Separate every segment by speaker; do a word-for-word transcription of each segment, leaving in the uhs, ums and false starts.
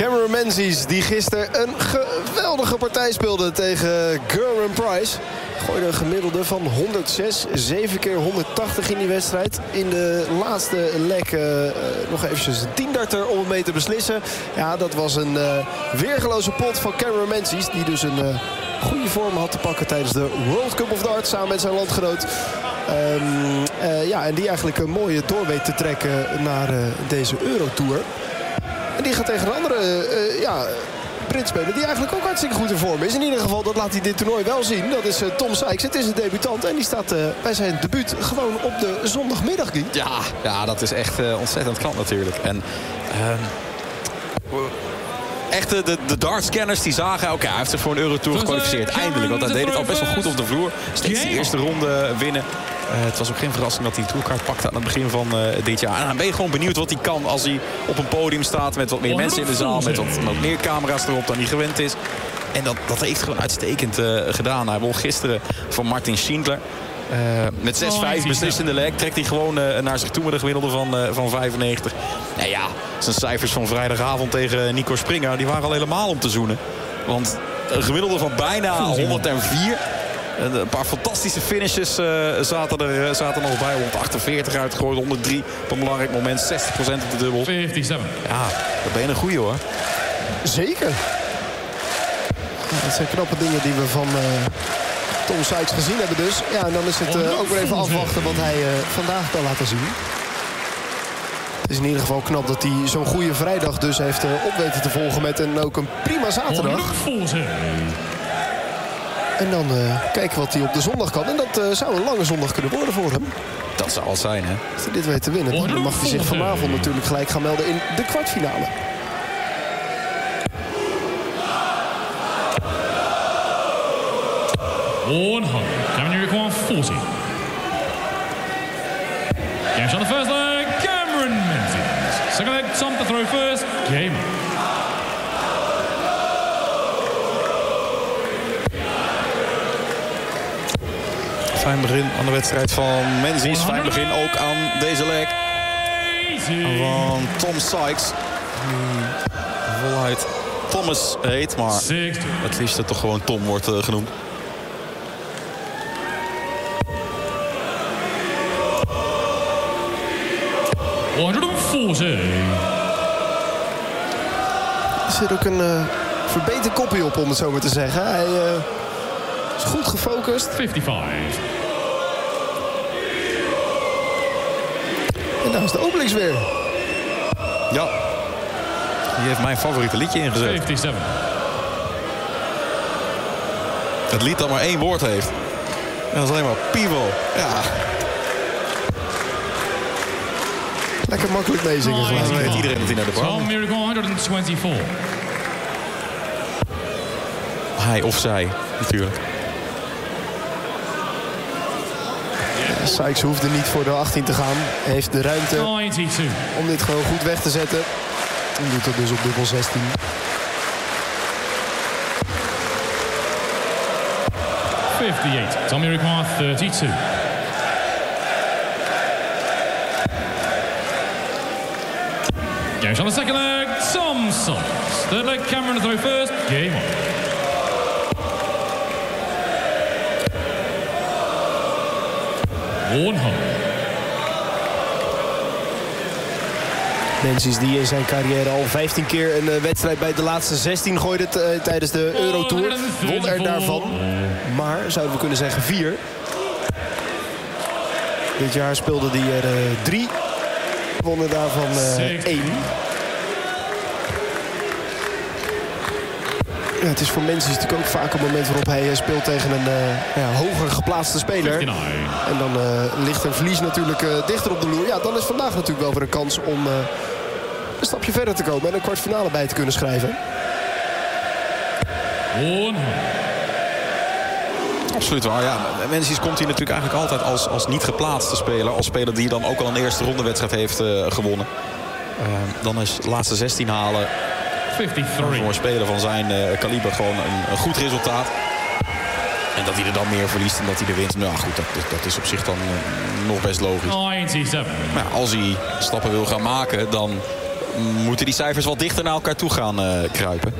Speaker 1: Cameron Menzies, die gisteren een geweldige partij speelde tegen Gerwin Price. Gooide een gemiddelde van honderdzes, zeven keer honderdtachtig in die wedstrijd. In de laatste leg uh, nog eventjes een tiendarter om het mee te beslissen. Ja, dat was een uh, weergeloze pot van Cameron Menzies, die dus een uh, goede vorm had te pakken tijdens de World Cup of Darts samen met zijn landgenoot. Um, uh, ja, en die eigenlijk een mooie door weet te trekken naar uh, deze Eurotour. En die gaat tegen een andere uh, ja, Brit spelen die eigenlijk ook hartstikke goed in vorm is. In ieder geval, dat laat hij dit toernooi wel zien. Dat is uh, Tom Sykes. Het is een debutant en die staat uh, bij zijn debuut gewoon op de zondagmiddag.
Speaker 2: Ja, ja, dat is echt uh, ontzettend knap natuurlijk. En uh, echt de, de, de dartscanners die zagen, oké, okay, hij heeft zich voor een Eurotour gekwalificeerd. Eindelijk, want hij deed het al best wel goed op de vloer. Steeds de eerste ronde winnen. Uh, het was ook geen verrassing dat hij de tourkaart pakte aan het begin van uh, dit jaar. En dan ben je gewoon benieuwd wat hij kan als hij op een podium staat met wat meer mensen in de zaal, met wat, wat meer camera's erop dan hij gewend is. En dat, dat heeft hij gewoon uitstekend uh, gedaan. Hij won gisteren van Martin Schindler. Uh, met zes vijf beslissende leg trekt hij gewoon uh, naar zich toe met een gemiddelde van, uh, van vijfennegentig. Nou ja, zijn cijfers van vrijdagavond tegen Nico Springer, die waren al helemaal om te zoenen. Want een gemiddelde van bijna honderdvier. Een paar fantastische finishes uh, zaten er zaten nog bij. honderdachtenveertig uitgegooid, honderddrie op een belangrijk moment. zestig procent op de dubbel.
Speaker 3: vijfenvijftig.
Speaker 2: Ja, dat ben je een goeie hoor.
Speaker 1: Zeker. Ja, dat zijn knappe dingen die we van uh, Tom Sykes gezien hebben dus. Ja, en dan is het uh, ook weer even afwachten wat hij uh, vandaag kan laten zien. Het is in ieder geval knap dat hij zo'n goede vrijdag dus heeft uh, op weten te volgen met een, ook een prima zaterdag. En dan uh, kijken wat hij op de zondag kan. En dat uh, zou een lange zondag kunnen worden voor hem.
Speaker 2: Dat zou al zijn, hè?
Speaker 1: Als hij dit weet te winnen, dan mag hij zich vanavond natuurlijk gelijk gaan melden in de kwartfinale.
Speaker 3: honderd. Cameron, you require forty. Game's on the first leg. Cameron Menzies. Second leg, Tom to throw first. Game.
Speaker 2: Fijn begin aan de wedstrijd van Menzies. Fijn begin ook aan deze leg van Tom Sykes. Die voluit Thomas heet, maar het liefst toch gewoon Tom wordt uh, genoemd.
Speaker 3: honderdveertig.
Speaker 1: Er zit ook een uh, verbeterd koppie op, om het zo maar te zeggen. Hij uh, is goed gefocust.
Speaker 3: vijfenvijftig.
Speaker 1: En daar is de Obelix weer.
Speaker 2: Ja. Die heeft mijn favoriete liedje ingezet.
Speaker 3: vijfenzeventig.
Speaker 2: Het lied dat maar één woord heeft. En dat is alleen maar Pivo. Ja.
Speaker 1: Lekker makkelijk meezingen.
Speaker 2: Dan oh, weet iedereen dat hij naar de bar
Speaker 3: moet. Miracle honderdvierentwintig.
Speaker 2: Hij of zij, natuurlijk.
Speaker 1: Ja, Sykes hoefde niet voor de achttien te gaan. Hij heeft de ruimte
Speaker 3: negenentwintig.
Speaker 1: om dit gewoon goed weg te zetten. En doet dat dus op dubbel zestien.
Speaker 3: vijfenvijftig. Tommy require thirty-two. Game's on the second leg. Tom Sykes. Third leg, Cameron to throw first. Game on. honderd.
Speaker 1: Menzies die in zijn carrière al vijftien keer een uh, wedstrijd bij de laatste zestien gooide uh, tijdens de Eurotour. Won er daarvan. Maar, zouden we kunnen zeggen, vier. Dit jaar speelde hij er uh, drie. Wonnen daarvan uh, één. Ja, het is voor Menzies natuurlijk ook vaak een moment waarop hij speelt tegen een uh, ja, hoger geplaatste speler. En dan uh, ligt een verlies natuurlijk uh, dichter op de loer. Ja, dan is vandaag natuurlijk wel weer een kans om uh, een stapje verder te komen en een kwartfinale bij te kunnen schrijven.
Speaker 2: Absoluut waar, ja. Menzies komt hier natuurlijk eigenlijk altijd als, als niet geplaatste speler. Als speler die dan ook al een eerste rondewedstrijd heeft uh, gewonnen. Uh, dan is de laatste zestien halen voor een speler van zijn uh, kaliber gewoon een, een goed resultaat. En dat hij er dan meer verliest en dat hij er wint. Nou goed, dat, dat is op zich dan uh, nog best logisch.
Speaker 3: negenenzeventig.
Speaker 2: Maar als hij stappen wil gaan maken, dan moeten die cijfers wat dichter naar elkaar toe gaan uh, kruipen.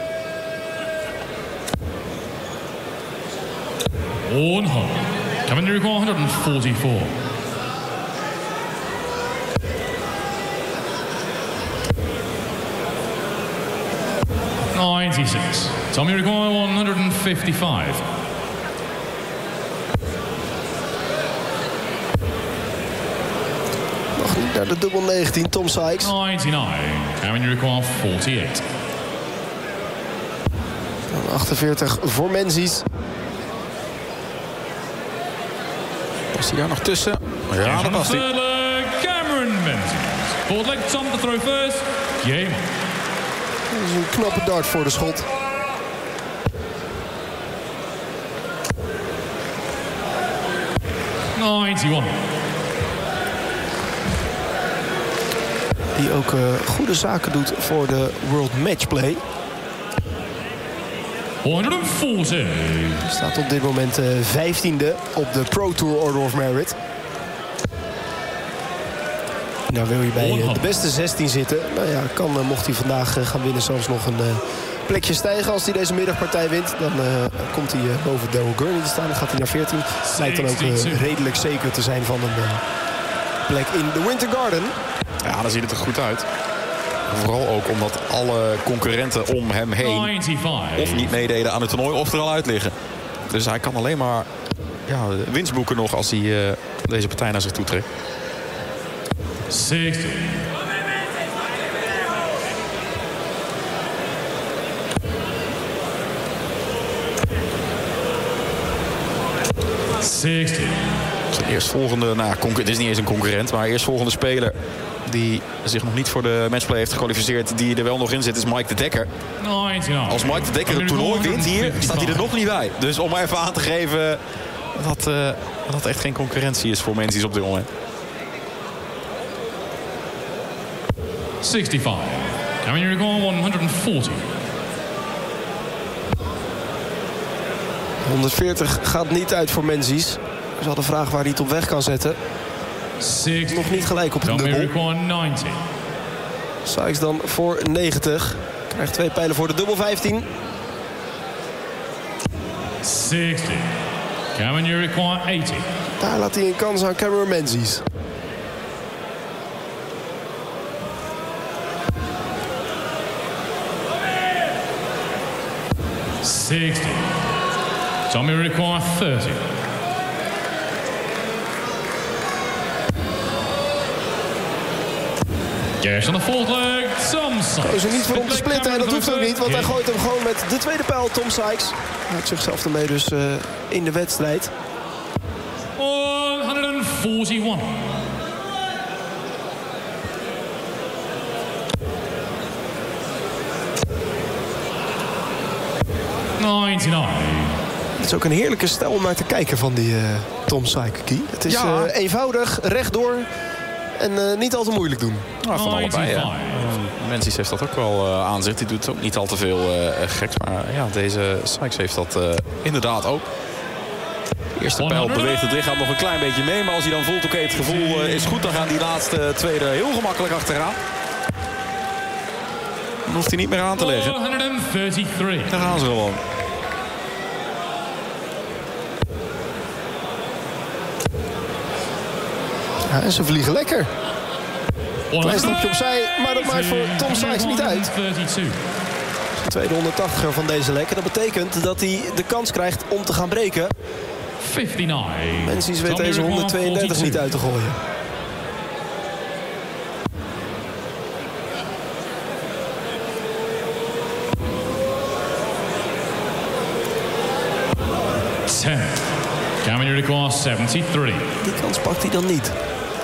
Speaker 3: honderd. Coming to record one forty-four. ninety-six. Tommy record one fifty-five.
Speaker 1: Nog niet naar de dubbel negentien, Tom Sykes.
Speaker 3: ninety-nine. Coming to record forty-eight.
Speaker 1: achtenveertig voor Menzies.
Speaker 2: Is hij daar nog tussen? Ja, dat was hij.
Speaker 3: Cameron Menzies. Forward leg Tom to throw first. Game.
Speaker 1: Dat is een knappe dart voor de schot.
Speaker 3: ninety-one.
Speaker 1: Die ook uh, goede zaken doet voor de World Matchplay.
Speaker 3: honderdveertig.
Speaker 1: Staat op dit moment uh, vijftiende op de Pro Tour Order of Merit. Nou wil je bij uh, de beste zestien zitten. Nou ja, kan, uh, mocht hij vandaag uh, gaan winnen zelfs nog een uh, plekje stijgen. Als hij deze middagpartij wint, dan uh, komt hij uh, boven Daryl Gurney te staan. Dan gaat hij naar veertien. Lijkt dan ook uh, redelijk zeker te zijn van een uh, plek in de Winter Garden.
Speaker 2: Ja, dan ziet het er goed uit. Vooral ook omdat alle concurrenten om hem heen
Speaker 3: negenennegentig.
Speaker 2: of niet meededen aan het toernooi of er al uit liggen. Dus hij kan alleen maar ja, winst boeken nog als hij uh, deze partij naar zich toe trekt.
Speaker 3: zestig. zestig.
Speaker 2: Zijn eerstvolgende, nou, het is niet eens een concurrent, maar eerstvolgende speler die zich nog niet voor de matchplay heeft gekwalificeerd, die er wel nog in zit, is Mike de Dekker.
Speaker 3: negenennegentig.
Speaker 2: Als Mike de Dekker het toernooi wint hier, staat hij er nog niet bij. Dus om even aan te geven dat uh, dat echt geen concurrentie is voor mensen op dit moment.
Speaker 3: zestigvijf. Coming to record honderdveertig.
Speaker 1: honderdveertig gaat niet uit voor Menzies. Dat is al de vraag waar hij het op weg kan zetten.
Speaker 3: zestig.
Speaker 1: Nog niet gelijk op een
Speaker 3: Coming to
Speaker 1: dubbel.
Speaker 3: record negentig.
Speaker 1: Sykes dan voor negentig. Krijgt twee pijlen voor de dubbel vijftien.
Speaker 3: zestig. Coming to record tachtig.
Speaker 1: Daar laat hij een kans aan Cameron Menzies.
Speaker 3: zestig. Tommy record dertig. Cash on the fourth leg, Tom Sykes.
Speaker 1: Is er niet voor om te splitten en dat hoeft ook niet, want hij gooit hem gewoon met de tweede pijl, Tom Sykes. Hij houdt zichzelf ermee dus uh, in de wedstrijd.
Speaker 3: honderdeenenveertig. negenennegentig.
Speaker 1: Het is ook een heerlijke stijl om naar te kijken van die uh, Tom Sykes. Het is
Speaker 2: Ja.
Speaker 1: uh, eenvoudig, rechtdoor en uh, niet al te moeilijk doen.
Speaker 2: Nou, van allebei, ja. Menzies heeft dat ook wel uh, aan zich. Die doet ook niet al te veel uh, geks. Maar uh, ja, deze Sykes heeft dat uh, inderdaad ook. De eerste pijl beweegt het lichaam nog een klein beetje mee. Maar als hij dan voelt, oké, okay, het gevoel uh, is goed, dan gaan die laatste twee er heel gemakkelijk achteraan. Dan hoeft hij niet meer aan te leggen.
Speaker 3: honderddramatig.
Speaker 2: Daar gaan ze gewoon.
Speaker 1: Ja, en ze vliegen lekker. Klein stapje opzij, maar dat maakt voor Tom Sykes niet uit. De tweede honderdtachtiger van deze lekker. Dat betekent dat hij de kans krijgt om te gaan breken.
Speaker 3: vijfennegentig.
Speaker 1: Menzies weet deze honderdtweeëndertig niet uit te gooien.
Speaker 3: tien. Coming to record zevenenzeventig.
Speaker 1: Die kans pakt hij dan niet.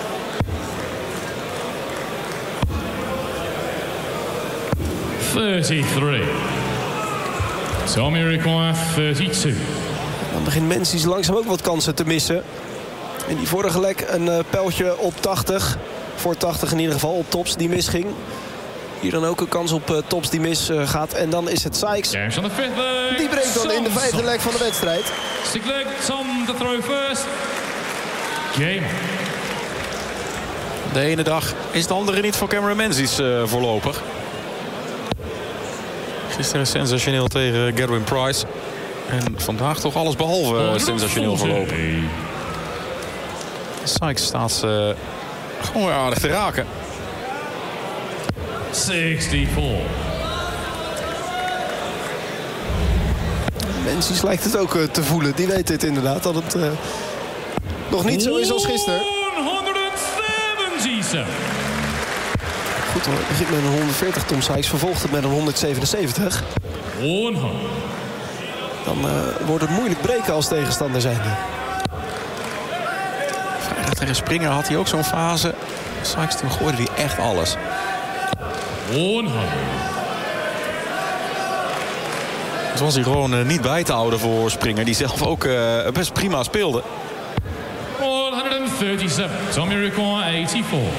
Speaker 3: drieëndertig. Tommy record tweeëndertig.
Speaker 1: Dan begint Menzies langzaam ook wat kansen te missen. In die vorige lek een uh, pijltje op tachtig. Voor tachtig in ieder geval op tops die misging. Hier dan ook een kans op uh, tops die mis uh, gaat. En dan is het Sykes. Die breekt dan in de vijfde leg van de wedstrijd.
Speaker 3: Stick leg, Tom to throw first. Game.
Speaker 2: De ene dag is de andere niet voor Cameron Menzies uh, voorlopig. Gisteren sensationeel tegen Gerwin Price. En vandaag toch alles behalve uh, sensationeel voorlopen. Sykes staat uh, gewoon weer aardig te raken.
Speaker 3: zesenzestig.
Speaker 1: Menzies lijkt het ook uh, te voelen. Die weet het inderdaad. Dat het uh, nog niet zo is als gisteren.
Speaker 3: honderdzevenenzeventig.
Speaker 1: Goed hoor. Het begint met een honderdveertig. Tom Sykes vervolgt het met een honderdzevenenzeventig.
Speaker 3: honderd.
Speaker 1: Dan uh, wordt het moeilijk breken als tegenstander zijnde.
Speaker 2: Vrijdag tegen Springer had hij ook zo'n fase. Sykes, toen gooide hij echt alles.
Speaker 3: honderd.
Speaker 2: Het was hij gewoon uh, niet bij te houden voor Springer. Die zelf ook uh, best prima speelde.
Speaker 3: honderdzevenendertig. Tommy Rickon, eenennegentig.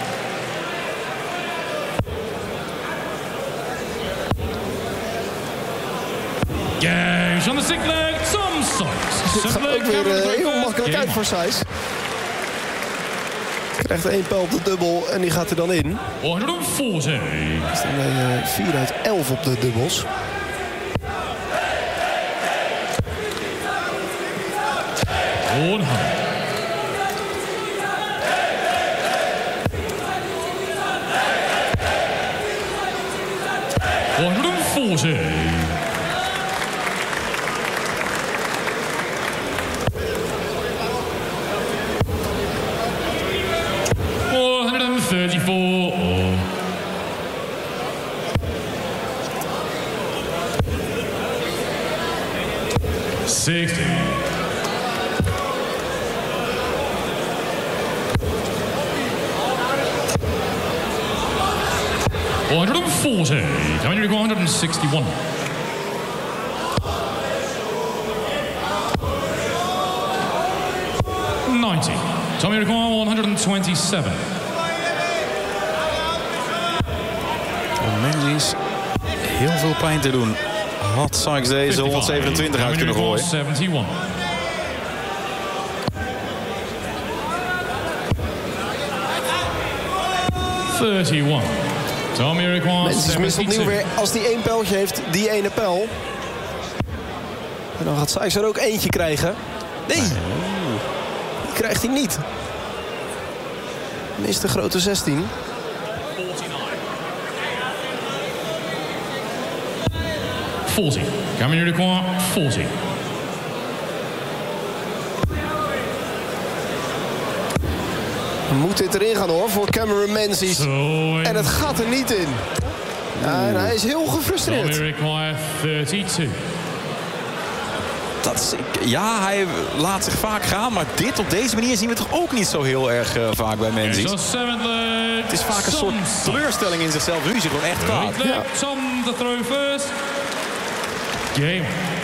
Speaker 3: Gage on the sick leg, Tom Sykes.
Speaker 1: Het gaat ook weer uh, heel makkelijk uit voor Sykes. Krijgt één pijl op de dubbel en die gaat er dan in.
Speaker 3: honderdveertig.
Speaker 1: Er staan uh, vier uit elf op de dubbels.
Speaker 3: honderd. honderdveertig. honderdvierentachtig. zestig. honderdveertig. Coming to one hundred sixty-one. ninety. Tommy Rickon, one hundred twenty-seven.
Speaker 2: Om Menzies heel veel pijn te doen. Had Sykes deze honderdzevenentwintig uit kunnen gooien.
Speaker 3: eenenzeventig. eenendertig. Tommy Rickon,
Speaker 1: Menzies mist opnieuw weer als die één pijltje heeft, die ene pijl. En dan gaat Sykes er ook eentje krijgen. Nee, die krijgt hij niet. Mist de grote zestien.
Speaker 3: veertig. Coming to the corner, veertig.
Speaker 1: Moet dit erin gaan hoor, voor Cameron Menzies. En het gaat er niet in. Ja, en hij is heel gefrustreerd.
Speaker 3: drieëndertig.
Speaker 2: Dat is, ja, hij laat zich vaak gaan. Maar dit op deze manier zien we toch ook niet zo heel erg uh, vaak bij Menzies. Het is vaak een soort teleurstelling in zichzelf. Nu is hij gewoon echt kwaad.
Speaker 3: Ja. Tom the throw first. Game.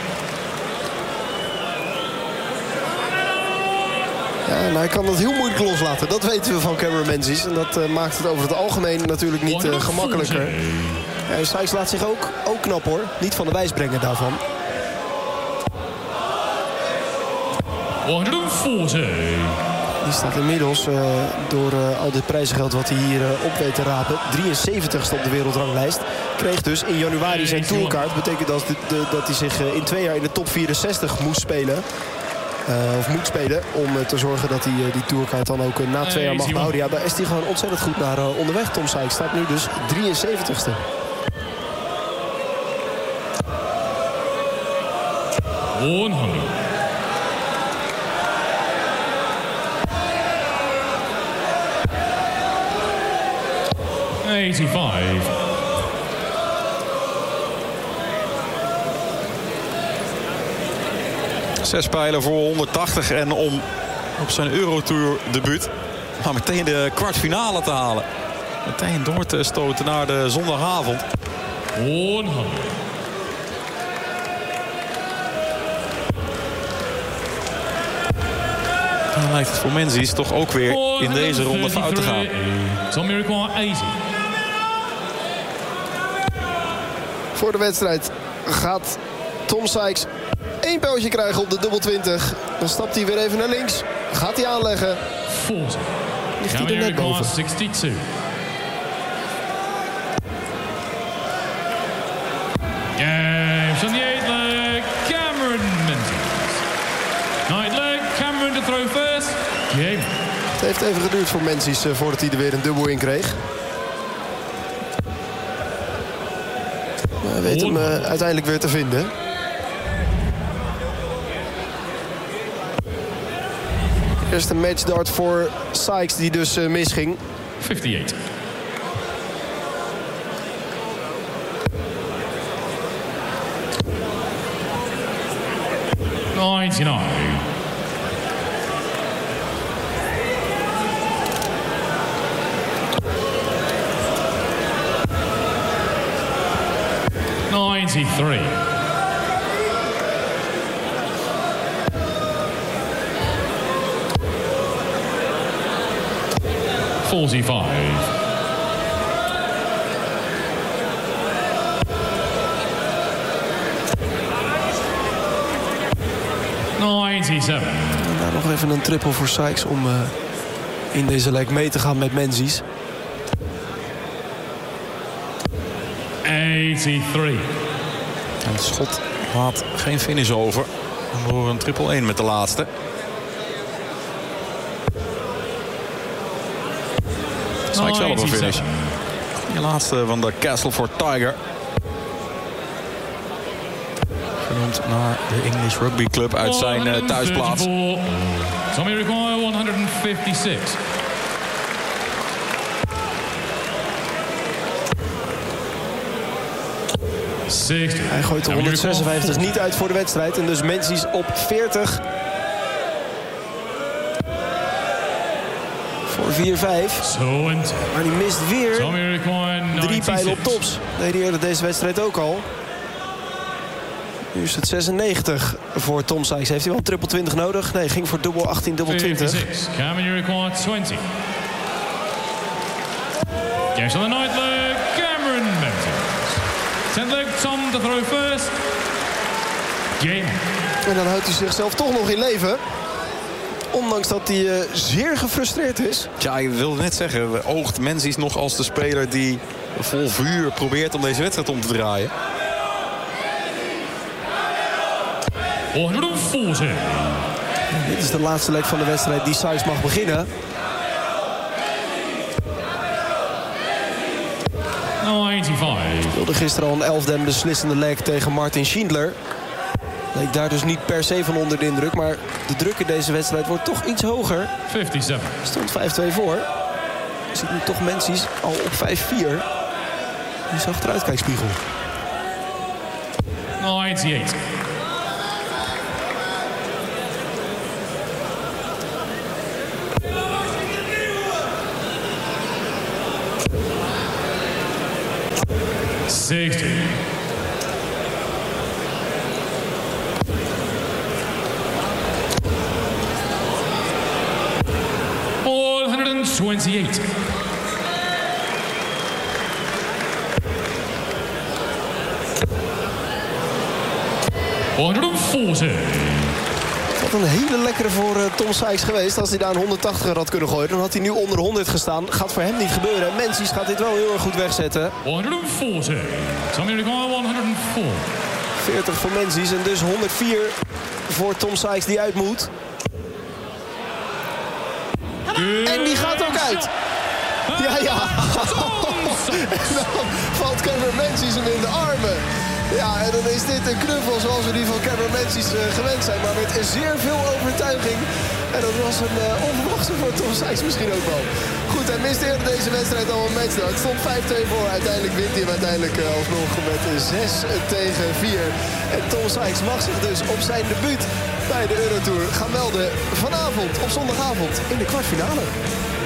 Speaker 1: Ja, en hij kan dat heel moeilijk loslaten. Dat weten we van Cameron Menzies. En dat uh, maakt het over het algemeen natuurlijk niet uh, gemakkelijker. Ja, Sykes laat zich ook, ook knap hoor. Niet van de wijs brengen daarvan.
Speaker 3: honderdveertig.
Speaker 1: Die staat inmiddels uh, door uh, al dit prijzengeld wat hij hier uh, op weet te rapen. drieënzeventigste op de wereldranglijst. Kreeg dus in januari zijn tourkaart. Betekent dat, de, de, dat hij zich uh, in twee jaar in de top vierenzestig moest spelen. Uh, of moet spelen. Om uh, te zorgen dat hij uh, die tourkaart dan ook uh, na twee jaar mag behouden. Ja, daar is hij gewoon ontzettend goed naar uh, onderweg. Tom Sykes staat nu dus drieënzeventigste.
Speaker 3: honderd. eenennegentig.
Speaker 2: Zes pijlen voor honderdtachtig en om op zijn Eurotour debuut maar meteen de kwartfinale te halen. Meteen door te stoten naar de zondagavond.
Speaker 3: honderd.
Speaker 2: Dan lijkt het voor Menzies toch ook weer in deze ronde fout te gaan.
Speaker 3: Tommy Rickon, eenennegentig.
Speaker 1: Voor de wedstrijd gaat Tom Sykes één pijltje krijgen op de dubbel twintig. Dan stapt hij weer even naar links. Gaat hij aanleggen.
Speaker 3: veertig.
Speaker 1: ligt hij er net boven.
Speaker 3: zesentachtig. Games on the eighth leg, Cameron Menzies. Ninth leg, Cameron to throw first. Game.
Speaker 1: Het heeft even geduurd voor Menzies uh, voordat hij er weer een dubbel in kreeg. Maar hij weet hem uh, uiteindelijk weer te vinden. Eerst een matchdart voor Sykes die dus uh, misging.
Speaker 3: fifty-eight. ninety-nine. ninety-three. forty-five. ninety-seven.
Speaker 1: En daar nog even een triple voor Sykes om uh, in deze leg mee te gaan met Menzies.
Speaker 3: eighty-three.
Speaker 2: En het schot laat geen finish over. Door een triple één met de laatste. Sykes zelf op een finish. De laatste van de Castleford Tiger. Genoemd naar de English Rugby Club uit zijn uh, thuisplaats.
Speaker 3: Tommy require one fifty-six. zestig.
Speaker 1: Hij gooit de honderdzesenvijftig niet uit voor de wedstrijd. En dus Menzies op veertig. Voor vier vijf. Maar die mist weer drie pijlen op tops. Deed hij eerder deze wedstrijd ook al. Nu is het zesennegentig voor Tom Sykes. Heeft hij wel een triple twintig nodig? Nee, ging voor dubbel achttien, dubbel twintig.
Speaker 3: Cameron, you require twenty. Games on the ninth leg, Cameron Menzies. tenth leg, Tom to throw first. Game.
Speaker 1: En dan houdt hij zichzelf toch nog in leven. Ondanks dat hij uh, zeer gefrustreerd is.
Speaker 2: Ja, ik wilde net zeggen, oogt Menzies nog als de speler die vol vuur probeert om deze wedstrijd om te draaien.
Speaker 3: honderdveertig.
Speaker 1: Dit is de laatste leg van de wedstrijd die Sykes mag beginnen.
Speaker 3: negenennegentig.
Speaker 1: Wilde gisteren al een elfde en beslissende leg tegen Martin Schindler. Leek daar dus niet per se van onder de indruk. Maar de druk in deze wedstrijd wordt toch iets hoger.
Speaker 3: vijfenvijftig.
Speaker 1: Stond vijf twee voor. Ziet nu toch Menzies al op vijf vier. Die is achteruitkijkspiegel.
Speaker 3: negenennegentig. zestig. twenty-eight. honderdveertig.
Speaker 1: Wat een hele lekkere voor uh, Tom Sykes geweest. Als hij daar een honderdtachtig had kunnen gooien, dan had hij nu onder honderd gestaan. Gaat voor hem niet gebeuren. Menzies gaat dit wel heel erg goed wegzetten.
Speaker 3: honderdveertig. Tommy require honderdvier.
Speaker 1: veertig voor Menzies en dus honderdvier voor Tom Sykes die uit moet. En die gaat ook uit. Ja, ja. En dan valt Cameron Menzies hem in de armen. Ja, en dan is dit een knuffel zoals we die van Cameron Menzies uh, gewend zijn. Maar met zeer veel overtuiging. En dat was een uh, onverwachte voor Tom Sykes misschien ook wel. Goed, hij miste eerder deze wedstrijd al een match. Het stond vijf twee voor. Uiteindelijk wint hij hem uiteindelijk uh, alsnog met zes tegen vier. En Tom Sykes mag zich dus op zijn debuut bij de Eurotour gaan melden vanavond, op zondagavond, in de kwartfinale.